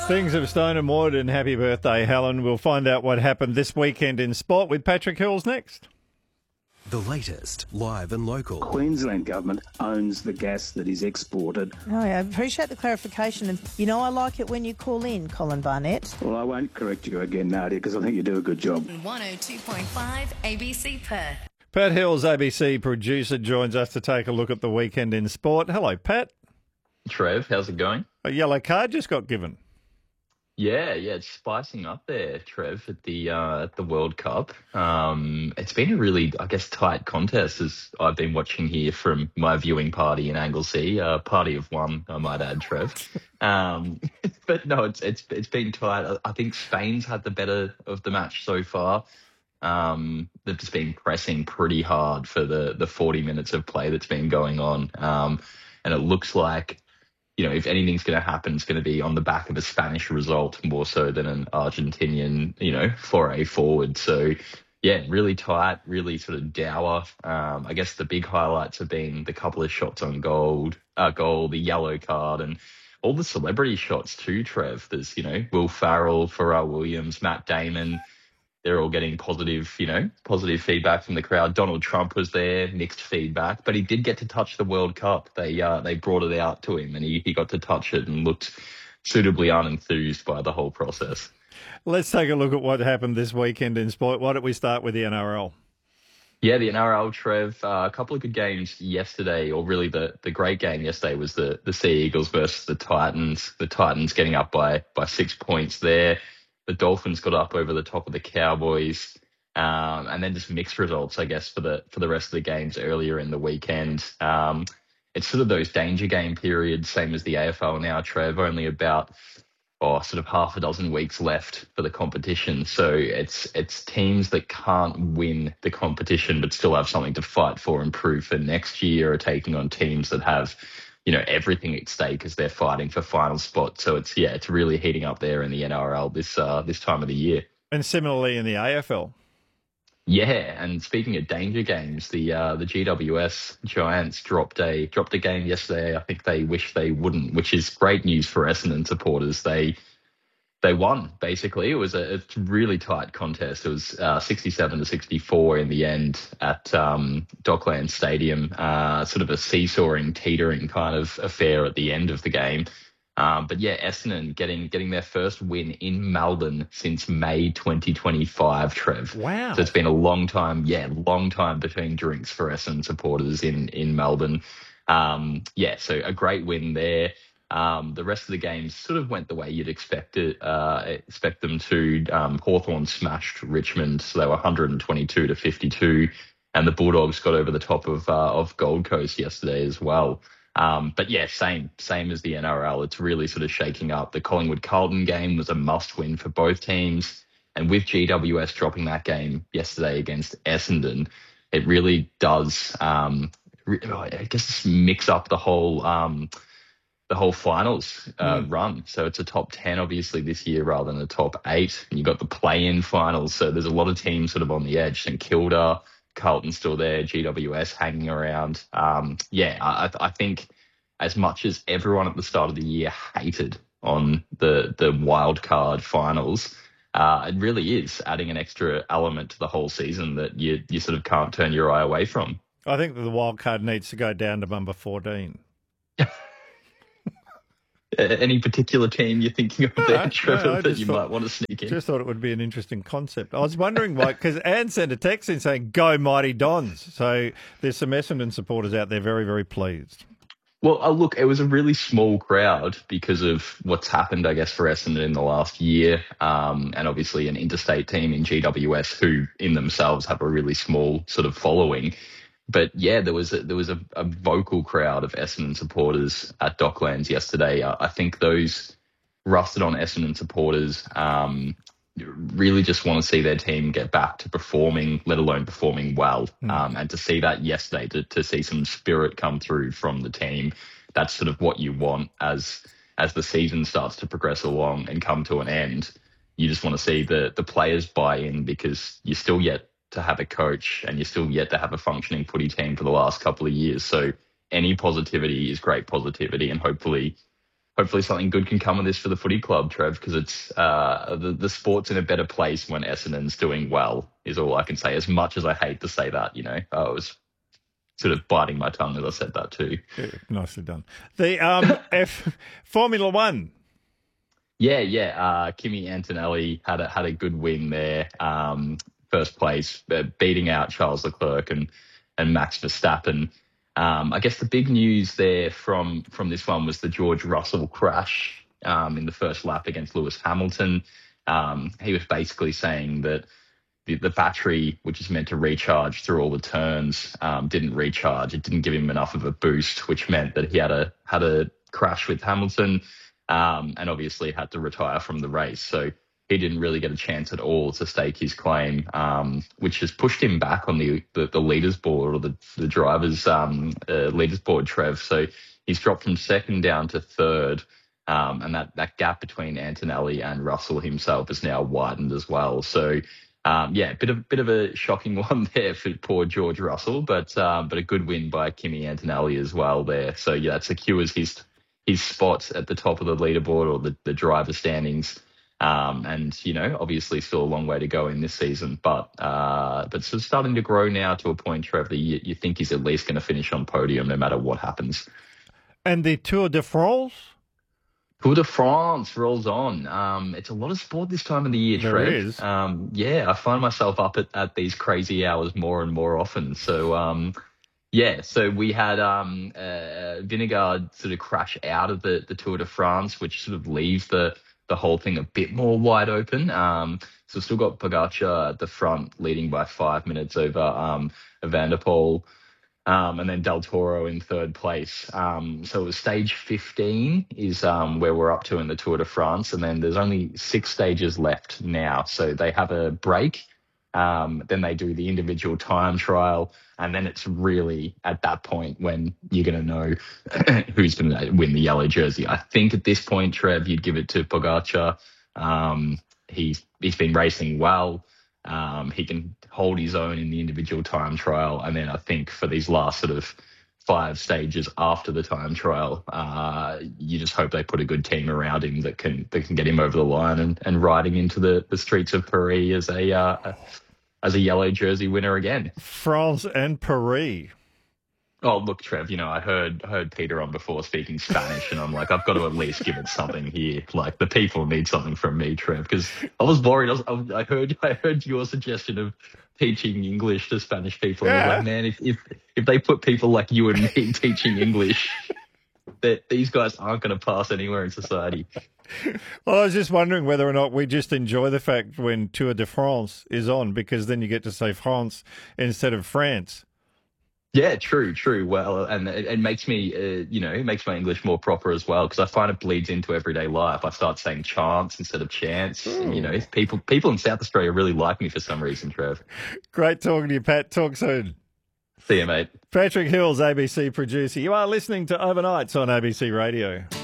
Things of Stone and Wood, and happy birthday, Helen. We'll find out what happened this weekend in sport with Patrick Hills next. The latest, live and local. Queensland government owns the gas that is exported. Oh, yeah, I appreciate the clarification. And, I like it when you call in, Colin Barnett. Well, I won't correct you again, Nadia, because I think you do a good job. 102.5 ABC Perth. Pat Hills, ABC producer, joins us to take a look at the weekend in sport. Hello, Pat. Trev, how's it going? A yellow card just got given. Yeah, it's spicing up there, Trev, at the World Cup. It's been a really, tight contest as I've been watching here from my viewing party in Anglesea. Party of one, I might add, Trev. But no, it's been tight. I think Spain's had the better of the match so far. They've just been pressing pretty hard for the 40 minutes of play that's been going on. And it looks like, if anything's going to happen, it's going to be on the back of a Spanish result more so than an Argentinian, foray forward. So, yeah, really tight, really sort of dour. I guess the big highlights have been the couple of shots on goal, the yellow card, and all the celebrity shots too, Trev. There's, Will Farrell, Pharrell Williams, Matt Damon. They're all getting positive feedback from the crowd. Donald Trump was there, mixed feedback, but he did get to touch the World Cup. They brought it out to him, and he got to touch it and looked suitably unenthused by the whole process. Let's take a look at what happened this weekend in sport. Why don't we start with the NRL? Yeah, the NRL, Trev, a couple of good games yesterday, or really the great game yesterday was the Sea Eagles versus the Titans. The Titans getting up by 6 points there. The Dolphins got up over the top of the Cowboys, and then just mixed results, I guess, for the rest of the games earlier in the weekend. It's sort of those danger game periods, same as the AFL now, Trev, only about sort of half a dozen weeks left for the competition. So it's teams that can't win the competition but still have something to fight for and prove for next year are taking on teams that have everything at stake as they're fighting for final spot. So it's really heating up there in the NRL this time of the year. And similarly in the AFL. Yeah, and speaking of danger games, the GWS Giants dropped a game yesterday. I think they wish they wouldn't, which is great news for Essendon supporters. They won, basically. It was a really tight contest. It was 67-64 in the end at Docklands Stadium, sort of a seesawing, teetering kind of affair at the end of the game. But yeah, Essendon getting their first win in Melbourne since May 2025, Trev. Wow. So it's been a long time between drinks for Essendon supporters in Melbourne. So a great win there. The rest of the games sort of went the way you'd expect them to. Hawthorn smashed Richmond, so they were 122-52, and the Bulldogs got over the top of Gold Coast yesterday as well. But yeah, same as the NRL. It's really sort of shaking up. The Collingwood-Carlton game was a must-win for both teams, and with GWS dropping that game yesterday against Essendon, it really does, mix up the whole finals run. So it's a top 10, obviously, this year rather than a top 8. And you've got the play-in finals. So there's a lot of teams sort of on the edge. St Kilda, Carlton's still there, GWS hanging around. I think as much as everyone at the start of the year hated on the wild card finals, it really is adding an extra element to the whole season that you sort of can't turn your eye away from. I think that the wild card needs to go down to number 14. Any particular team you're thinking of there, Trevor, that you might want to sneak in? Just thought it would be an interesting concept. I was wondering why, because Anne sent a text in saying, "Go Mighty Dons." So there's some Essendon supporters out there very, very pleased. Well, look, it was a really small crowd because of what's happened, I guess, for Essendon in the last year, and obviously an interstate team in GWS who in themselves have a really small sort of following. But yeah, there was a vocal crowd of Essendon supporters at Docklands yesterday. I think those rusted on Essendon supporters really just want to see their team get back to performing, let alone performing well. And to see that yesterday, to see some spirit come through from the team, that's sort of what you want as the season starts to progress along and come to an end. You just want to see the players buy in because you're still yet to have a coach and you're still yet to have a functioning footy team for the last couple of years. So any positivity is great positivity, and hopefully hopefully something good can come of this for the footy club, Trev, because it's the sport's in a better place when Essendon's doing well, is all I can say. As much as I hate to say that, I was sort of biting my tongue as I said that too. Yeah, nicely done. The Formula One. Yeah. Kimi Antonelli had a good win there. First place, beating out Charles Leclerc and Max Verstappen. I guess the big news there from this one was the George Russell crash in the first lap against Lewis Hamilton. He was basically saying that the battery, which is meant to recharge through all the turns, didn't recharge. It didn't give him enough of a boost, which meant that he had a crash with Hamilton, and obviously had to retire from the race. So he didn't really get a chance at all to stake his claim, which has pushed him back on the leaders board, or the drivers' leaders board, Trev. So he's dropped from second down to third, and that gap between Antonelli and Russell himself is now widened as well. So bit of a shocking one there for poor George Russell, but a good win by Kimi Antonelli as well there. So yeah, it secures his spot at the top of the leaderboard, or the driver standings. And obviously still a long way to go in this season, but sort of starting to grow now to a point, Trev, that you think he's at least going to finish on podium no matter what happens. And the Tour de France? Tour de France rolls on. It's a lot of sport this time of the year, Trev. There is. I find myself up at these crazy hours more and more often. So, so we had Vingegaard sort of crash out of the Tour de France, which sort of leaves the whole thing a bit more wide open. So still got Pogacar at the front, leading by 5 minutes over Van der Poel, and then Del Toro in third place. So it was stage 15 is where we're up to in the Tour de France, and then there's only 6 stages left now. So they have a break, then they do the individual time trial, and then it's really at that point when you're going to know who's going to win the yellow jersey. I think at this point, Trev, you'd give it to Pogacar. He's been racing well. He can hold his own in the individual time trial. And then I think for these last sort of 5 stages after the time trial, you just hope they put a good team around him that can get him over the line and riding into the streets of Paris as a yellow jersey winner again. France and Paris. Oh, look, Trev, I heard Peter on before speaking Spanish, and I'm like, I've got to at least give it something here. Like, the people need something from me, Trev, because I was worried. I heard your suggestion of teaching English to Spanish people. And I was like, man, if they put people like you and me teaching English, that these guys aren't going to pass anywhere in society. Well, I was just wondering whether or not we just enjoy the fact when Tour de France is on, because then you get to say France instead of France. Yeah, true. Well, and it makes me, it makes my English more proper as well, because I find it bleeds into everyday life. I start saying chance instead of chance. And, people in South Australia really like me for some reason, Trev. Great talking to you, Pat. Talk soon. See you, mate. Patrick Hills, ABC producer. You are listening to Overnights on ABC Radio.